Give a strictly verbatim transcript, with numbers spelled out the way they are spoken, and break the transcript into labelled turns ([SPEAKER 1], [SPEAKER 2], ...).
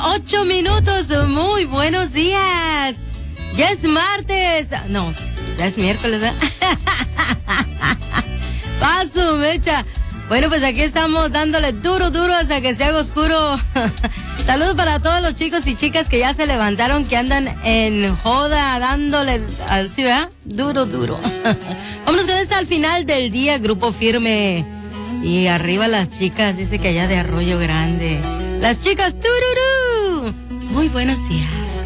[SPEAKER 1] ocho minutos. Muy buenos días. Ya es martes. No, ya es miércoles, ¿verdad? Paso, mecha. Bueno, pues aquí estamos dándole duro, duro hasta que se haga oscuro. Saludos para todos los chicos y chicas que ya se levantaron, que andan en joda, dándole así, ¿verdad? Duro, duro. Vámonos con esta al final del día, Grupo Firme. Y arriba las chicas, dice que allá de Arroyo Grande. Las chicas, tururú. Muy buenos días.